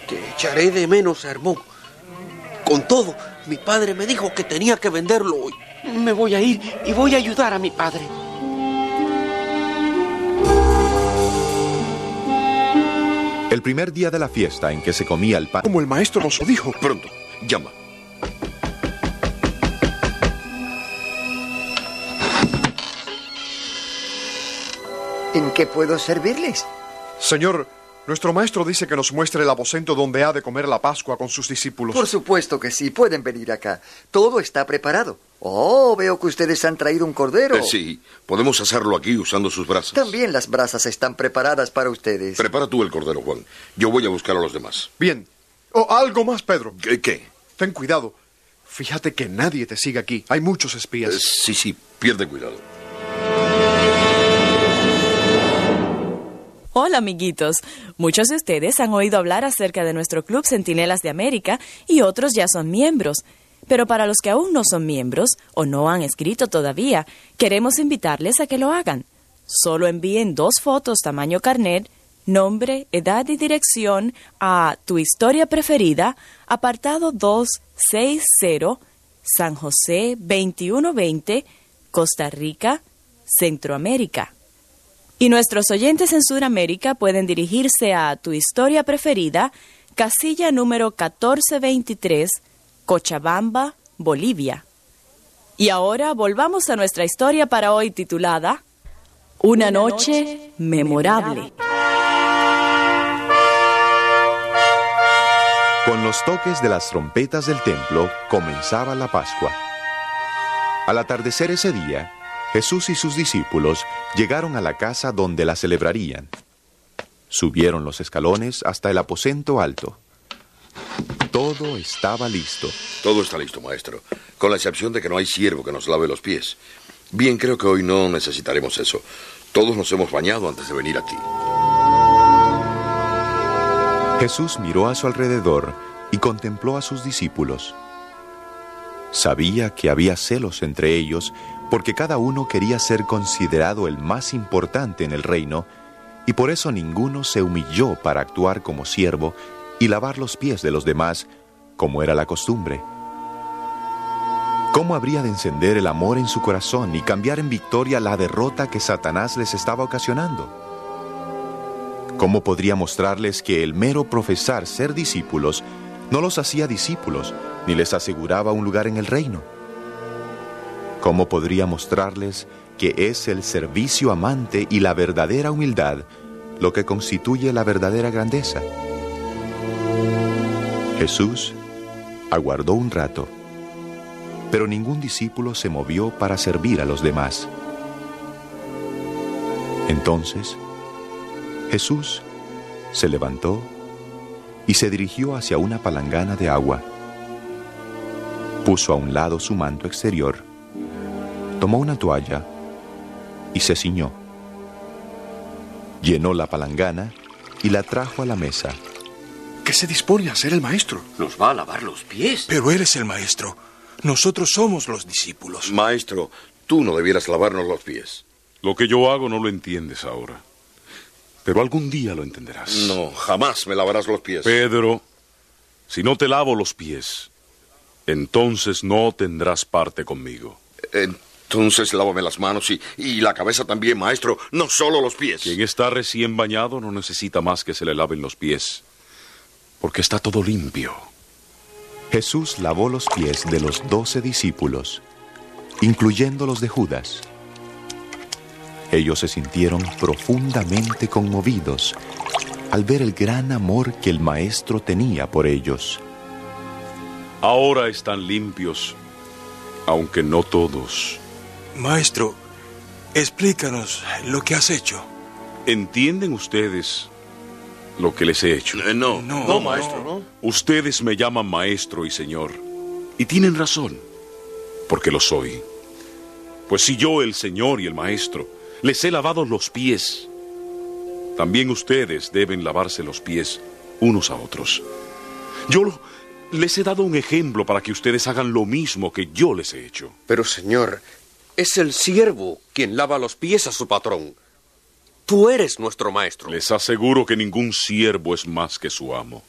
Te echaré de menos, Hermón. Con todo, mi padre me dijo que tenía que venderlo hoy. Me voy a ir y voy a ayudar a mi padre. El primer día de la fiesta en que se comía el pan... Como el maestro nos lo dijo. Pronto, llama. ¿En qué puedo servirles? Señor, nuestro maestro dice que nos muestre el aposento donde ha de comer la Pascua con sus discípulos. Por supuesto que sí, pueden venir acá. Todo está preparado. Oh, veo que ustedes han traído un cordero. Sí, podemos hacerlo aquí usando sus brasas. También las brasas están preparadas para ustedes. Prepara tú el cordero, Juan. Yo voy a buscar a los demás. Bien. Oh, algo más, Pedro. ¿Qué? Ten cuidado. Fíjate que nadie te siga aquí. Hay muchos espías. Sí, pierde cuidado. Hola, amiguitos. Muchos de ustedes han oído hablar acerca de nuestro Club Centinelas de América y otros ya son miembros. Pero para los que aún no son miembros o no han escrito todavía, queremos invitarles a que lo hagan. Solo envíen 2 fotos tamaño carnet, nombre, edad y dirección a Tu Historia Preferida, apartado 260, San José 2120, Costa Rica, Centroamérica. Y nuestros oyentes en Sudamérica pueden dirigirse a Tu Historia Preferida, casilla número 1423, Cochabamba, Bolivia. Y ahora volvamos a nuestra historia para hoy titulada Una noche memorable. Con los toques de las trompetas del templo comenzaba la Pascua. Al atardecer ese día, Jesús y sus discípulos llegaron a la casa donde la celebrarían. Subieron los escalones hasta el aposento alto. Todo estaba listo. Todo está listo, maestro, con la excepción de que no hay siervo que nos lave los pies. Bien, creo que hoy no necesitaremos eso. Todos nos hemos bañado antes de venir aquí. Jesús miró a su alrededor y contempló a sus discípulos. Sabía que había celos entre ellos porque cada uno quería ser considerado el más importante en el reino, y por eso ninguno se humilló para actuar como siervo y lavar los pies de los demás, como era la costumbre. ¿Cómo habría de encender el amor en su corazón y cambiar en victoria la derrota que Satanás les estaba ocasionando? ¿Cómo podría mostrarles que el mero profesar ser discípulos no los hacía discípulos ni les aseguraba un lugar en el reino? ¿Cómo podría mostrarles que es el servicio amante y la verdadera humildad lo que constituye la verdadera grandeza? Jesús aguardó un rato, pero ningún discípulo se movió para servir a los demás. Entonces, Jesús se levantó y se dirigió hacia una palangana de agua. Puso a un lado su manto exterior, tomó una toalla y se ciñó. Llenó la palangana y la trajo a la mesa. ¿Qué se dispone a hacer el maestro? Nos va a lavar los pies. Pero él es el maestro. Nosotros somos los discípulos. Maestro, tú no debieras lavarnos los pies. Lo que yo hago no lo entiendes ahora, pero algún día lo entenderás. No, jamás me lavarás los pies. Pedro, si no te lavo los pies, entonces no tendrás parte conmigo. Entonces lávame las manos y la cabeza también, maestro, no solo los pies. Quien está recién bañado no necesita más que se le laven los pies, porque está todo limpio. Jesús lavó los pies de los 12 discípulos, incluyendo los de Judas. Ellos se sintieron profundamente conmovidos al ver el gran amor que el Maestro tenía por ellos. Ahora están limpios, aunque no todos. Maestro, explícanos lo que has hecho. ¿Entienden ustedes lo que les he hecho? No, maestro, no. Ustedes me llaman maestro y señor, y tienen razón, porque lo soy. Pues si yo, el señor y el maestro, les he lavado los pies, también ustedes deben lavarse los pies unos a otros. Yo les he dado un ejemplo para que ustedes hagan lo mismo que yo les he hecho. Pero, señor, es el siervo quien lava los pies a su patrón. Tú eres nuestro maestro. Les aseguro que ningún siervo es más que su amo.